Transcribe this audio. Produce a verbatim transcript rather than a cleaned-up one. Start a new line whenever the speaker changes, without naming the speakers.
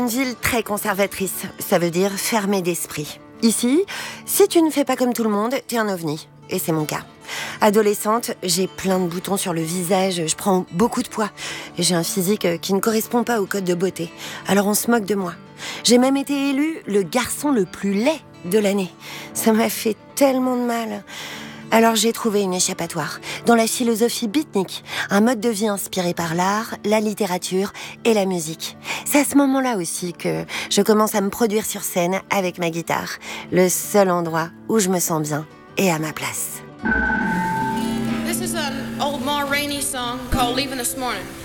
Une ville très conservatrice, ça veut dire fermée d'esprit. Ici, si tu ne fais pas comme tout le monde, t'es un ovni. Et c'est mon cas. Adolescente, j'ai plein de boutons sur le visage, je prends beaucoup de poids. Et j'ai un physique qui ne correspond pas au code de beauté. Alors on se moque de moi. J'ai même été élue le garçon le plus laid de l'année. Ça m'a fait tellement de mal. Alors j'ai trouvé une échappatoire dans la philosophie beatnik, un mode de vie inspiré par l'art, la littérature et la musique. C'est à ce moment-là aussi que je commence à me produire sur scène avec ma guitare, le seul endroit où je me sens bien et à ma place.
This is an old Ma Rainey song called Leaving This Morning.